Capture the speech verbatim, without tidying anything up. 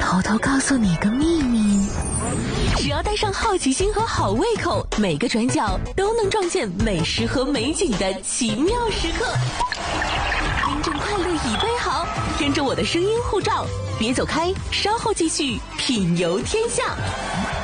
偷偷告诉你个秘密， 只要带上好奇心和好胃口，每个转角都能撞见美食和美景的奇妙时刻。冰镇快乐已备好，跟着我的声音护照，别走开，稍后继续品游天下。